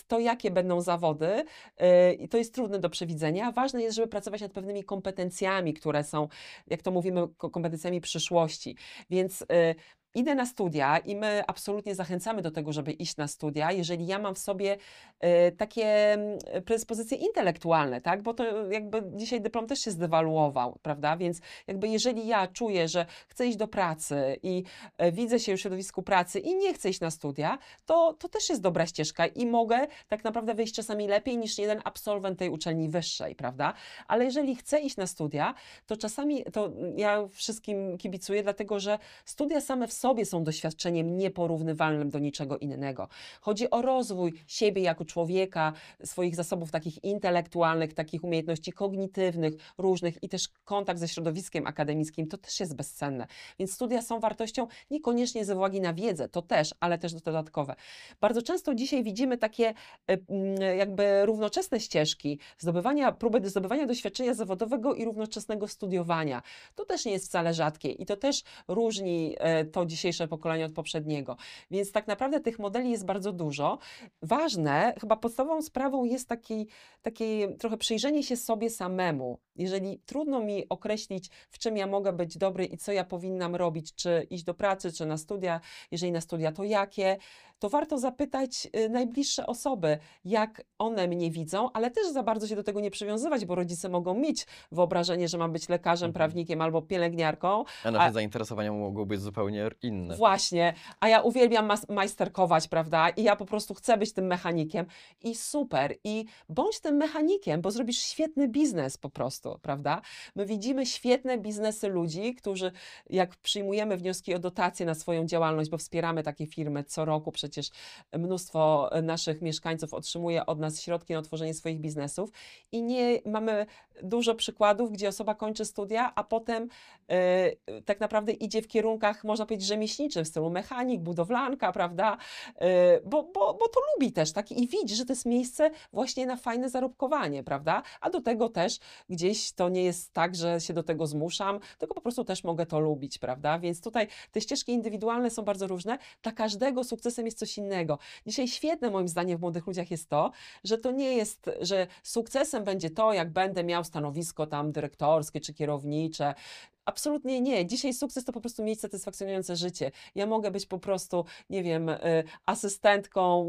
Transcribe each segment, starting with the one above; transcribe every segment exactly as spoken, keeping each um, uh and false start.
Natomiast to, jakie będą zawody, yy, to jest trudne do przewidzenia. Ważne jest, żeby pracować nad pewnymi kompetencjami, które są, jak to mówimy, kompetencjami przyszłości. Więc yy, idę na studia i my absolutnie zachęcamy do tego, żeby iść na studia, jeżeli ja mam w sobie y, takie y, predyspozycje intelektualne, tak? Bo to jakby dzisiaj dyplom też się zdewaluował, prawda? Więc jakby jeżeli ja czuję, że chcę iść do pracy i y, widzę się już w środowisku pracy i nie chcę iść na studia, to, to też jest dobra ścieżka i mogę tak naprawdę wyjść czasami lepiej niż jeden absolwent tej uczelni wyższej, prawda? Ale jeżeli chcę iść na studia, to czasami, to ja wszystkim kibicuję, dlatego że studia same w sobie sobie są doświadczeniem nieporównywalnym do niczego innego. Chodzi o rozwój siebie jako człowieka, swoich zasobów takich intelektualnych, takich umiejętności kognitywnych, różnych i też kontakt ze środowiskiem akademickim, to też jest bezcenne. Więc studia są wartością niekoniecznie ze uwagi na wiedzę, to też, ale też dodatkowe. Bardzo często dzisiaj widzimy takie jakby równoczesne ścieżki zdobywania, próby zdobywania doświadczenia zawodowego i równoczesnego studiowania. To też nie jest wcale rzadkie i to też różni to dzisiejsze pokolenie od poprzedniego. Więc tak naprawdę tych modeli jest bardzo dużo. Ważne, chyba podstawową sprawą jest taki, takie trochę przyjrzenie się sobie samemu. Jeżeli trudno mi określić, w czym ja mogę być dobry i co ja powinnam robić, czy iść do pracy, czy na studia, jeżeli na studia, to jakie, to warto zapytać najbliższe osoby, jak one mnie widzą, ale też za bardzo się do tego nie przywiązywać, bo rodzice mogą mieć wyobrażenie, że mam być lekarzem, Mhm. prawnikiem albo pielęgniarką. A nasze zainteresowania mogą być zupełnie inne. Właśnie, a ja uwielbiam mas- majsterkować, prawda? I ja po prostu chcę być tym mechanikiem i super. I bądź tym mechanikiem, bo zrobisz świetny biznes po prostu, prawda? My widzimy świetne biznesy ludzi, którzy jak przyjmujemy wnioski o dotacje na swoją działalność, bo wspieramy takie firmy co roku, przecież mnóstwo naszych mieszkańców otrzymuje od nas środki na otworzenie swoich biznesów i nie mamy dużo przykładów, gdzie osoba kończy studia, a potem yy, tak naprawdę idzie w kierunkach, można powiedzieć, rzemieślniczym, w stylu mechanik, budowlanka, prawda, yy, bo, bo, bo to lubi też, tak, i widzi, że to jest miejsce właśnie na fajne zarobkowanie, prawda, a do tego też gdzieś to nie jest tak, że się do tego zmuszam, tylko po prostu też mogę to lubić, prawda, więc tutaj te ścieżki indywidualne są bardzo różne, dla każdego sukcesem jest coś innego. Dzisiaj świetne moim zdaniem w młodych ludziach jest to, że to nie jest, że sukcesem będzie to, jak będę miał stanowisko tam dyrektorskie czy kierownicze. Absolutnie nie. Dzisiaj sukces to po prostu mieć satysfakcjonujące życie. Ja mogę być po prostu, nie wiem, asystentką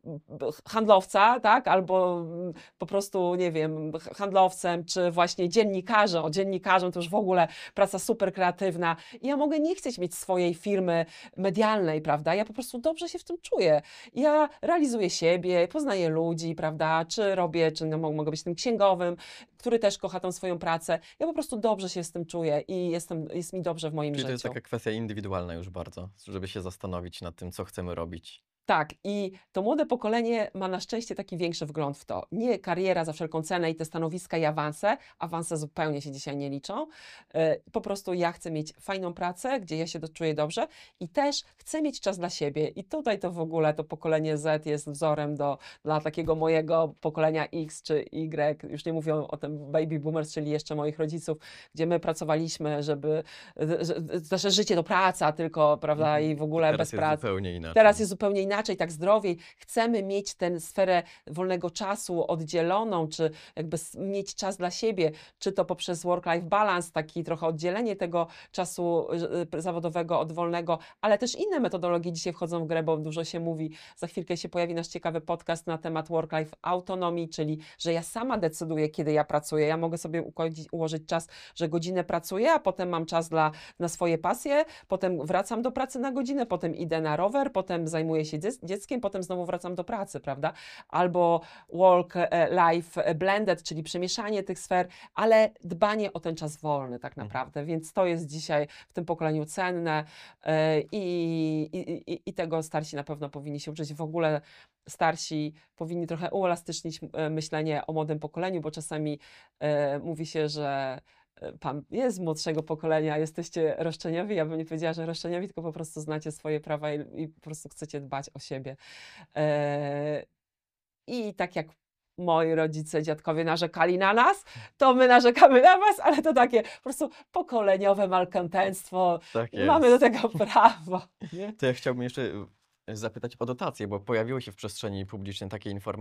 handlowca, tak? Albo po prostu, nie wiem, handlowcem, czy właśnie dziennikarzem. O, dziennikarzem to już w ogóle praca super kreatywna. I ja mogę nie chcieć mieć swojej firmy medialnej, prawda? Ja po prostu dobrze się w tym czuję. Ja realizuję siebie, poznaję ludzi, prawda? Czy robię, czy no, mogę być tym księgowym, który też kocha tą swoją pracę. Ja po prostu dobrze się z tym czuję i jestem, jest mi dobrze w moim Czyli życiu. to jest taka kwestia indywidualna już bardzo, żeby się zastanowić nad tym, co chcemy robić. Tak, i to młode pokolenie ma na szczęście taki większy wgląd w to. Nie kariera za wszelką cenę i te stanowiska i awanse. Awanse zupełnie się dzisiaj nie liczą. Po prostu ja chcę mieć fajną pracę, gdzie ja się czuję dobrze i też chcę mieć czas dla siebie. I tutaj to w ogóle to pokolenie Z jest wzorem do, dla takiego mojego pokolenia X czy Y. Już nie mówię o tym baby boomers, czyli jeszcze moich rodziców, gdzie my pracowaliśmy, żeby nasze życie to praca tylko, prawda, Mhm. i w ogóle Teraz bez jest pracy. zupełnie inaczej. Teraz jest zupełnie inaczej. inaczej, tak zdrowiej, chcemy mieć tę sferę wolnego czasu oddzieloną, czy jakby mieć czas dla siebie, czy to poprzez work-life balance, taki trochę oddzielenie tego czasu zawodowego od wolnego, ale też inne metodologie dzisiaj wchodzą w grę, bo dużo się mówi, za chwilkę się pojawi nasz ciekawy podcast na temat work-life autonomii, czyli że ja sama decyduję, kiedy ja pracuję. Ja mogę sobie ułożyć czas, że godzinę pracuję, a potem mam czas dla, na swoje pasje, potem wracam do pracy na godzinę, potem idę na rower, potem zajmuję się dzieckiem, potem znowu wracam do pracy, prawda? Albo work-life blended, czyli przemieszanie tych sfer, ale dbanie o ten czas wolny tak naprawdę, mhm. Więc to jest dzisiaj w tym pokoleniu cenne i, i, i, i tego starsi na pewno powinni się uczyć. W ogóle starsi powinni trochę uelastycznić myślenie o młodym pokoleniu, bo czasami e, mówi się, że pan jest z młodszego pokolenia, jesteście roszczeniowi. Ja bym nie powiedziała, że roszczeniowi, tylko po prostu znacie swoje prawa i, i po prostu chcecie dbać o siebie. E, I tak jak moi rodzice, dziadkowie narzekali na nas, to my narzekamy na was, ale to takie po prostu pokoleniowe malkontenstwo. Tak jest. Mamy do tego prawo. Nie? To ja chciałbym jeszcze zapytać o dotacje, bo pojawiły się w przestrzeni publicznej takie informacje,